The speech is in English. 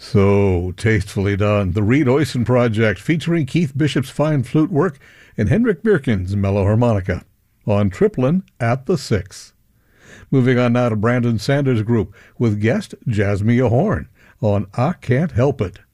So tastefully done. The Reed Oysen Project featuring Keith Bishop's fine flute work and Hendrik Birkin's mellow harmonica on Triplin at the 6. Moving on now to Brandon Sanders' group with guest Jasmia Horn on I Can't Help It.